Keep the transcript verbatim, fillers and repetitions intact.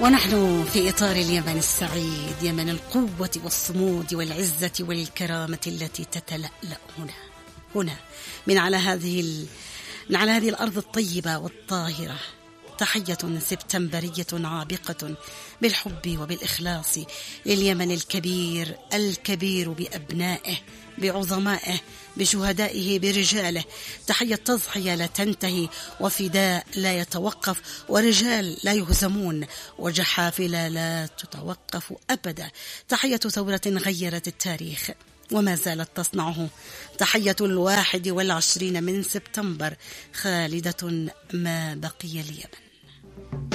ونحن في إطار اليمن السعيد، يمن القوة والصمود والعزة والكرامة التي تتلألأ هنا هنا من على هذه ال... من على هذه الأرض الطيبة والطاهرة. تحية سبتمبرية عابقة بالحب وبالإخلاص لليمن الكبير الكبير بأبنائه بعظمائه بشهدائه برجاله. تحية تضحية لا تنتهي وفداء لا يتوقف ورجال لا يهزمون وجحافل لا تتوقف أبدا. تحية ثورة غيرت التاريخ وما زالت تصنعه. تحية الواحد والعشرين من سبتمبر خالدة ما بقي اليمن.